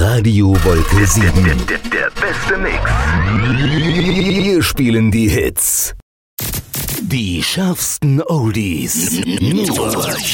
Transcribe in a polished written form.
Radio Wolke 7. Der beste Mix. Wir spielen die Hits. Die schärfsten Oldies. Nur